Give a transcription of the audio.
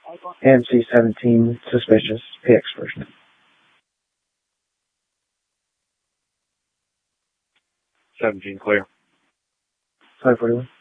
AMC 17, suspicious. PX first. 17 clear. 541.